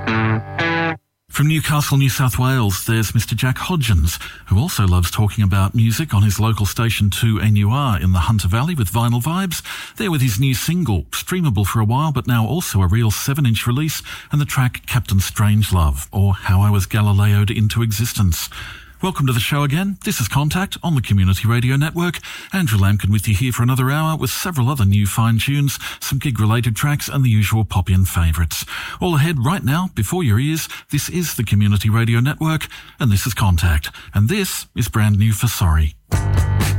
From Newcastle, New South Wales, there's Mr. Jack Hodgins, who also loves talking about music on his local station 2NUR in the Hunter Valley with Vinyl Vibes. There with his new single, streamable for a while, but now also a real 7-inch release, and the track Captain Strangelove, or How I Was Galileo'd into Existence. Welcome to the show again. This is Contact on the Community Radio Network. Andrew Lampkin with you here for another hour with several other new fine tunes, some gig-related tracks and the usual pop-in favourites. All ahead right now, before your ears, this is the Community Radio Network and this is Contact. And this is brand new for Sorry.